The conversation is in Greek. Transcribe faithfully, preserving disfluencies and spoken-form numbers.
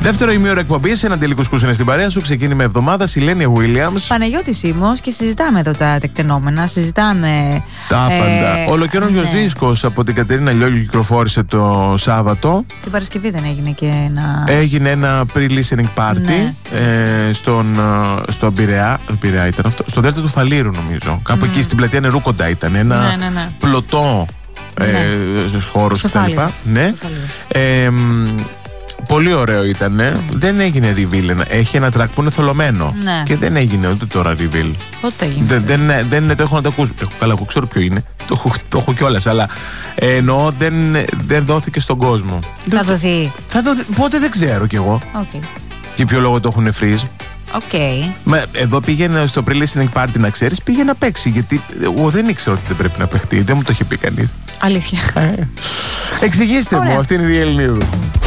Δεύτερο ημίωρο εκπομπής, έναν τελικό σκούσενε στην παρέα σου. Ξεκίνημα εβδομάδα, Σιλένια Williams. Παναγιώτης Σίμος και συζητάμε εδώ τα τεκτενόμενα. Συζητάμε. Τα άπαντα. Ε, Ολοκαινούργιος ναι. δίσκος από την Κατερίνα Λιόλιου κυκλοφόρησε το Σάββατο. Την Παρασκευή δεν έγινε και ένα. Έγινε ένα pre-listening party ναι. ε, στον, στον Πειραιά. Πειραιά ήταν αυτό. Στο Δέλτα του Φαλήρου, νομίζω. Κάπου mm. εκεί στην πλατεία Νερού κοντά ήταν. Ένα ναι, ναι, ναι. πλωτό ε, ναι. χώρο κτλ. Ναι. Ε, πολύ ωραίο ήταν. Mm. Δεν έγινε reveal. Έχει ένα track που είναι θολωμένο. Ναι. Και δεν έγινε ούτε τώρα reveal. Πότε έγινε. Δεν, δεν, δεν, δεν το έχω να το ακούσω. Έχω, καλά, εγώ ξέρω ποιο είναι. Το έχω, το έχω κιόλας. Αλλά ε, εννοώ δεν, δεν δόθηκε στον κόσμο. Θα δοθεί. Θα δοθεί. Πότε δεν ξέρω κι εγώ. Okay. Και ποιο λόγο το έχουν freeze. Okay. Μα εδώ πήγαινε στο pre-listening party, να ξέρεις, πήγε να παίξει. Γιατί εγώ δεν ήξερα ότι δεν πρέπει να παιχτεί. Δεν μου το είχε πει κανείς. Αλήθεια. Εξηγήστε μου, αυτή είναι η Ελληνίδου.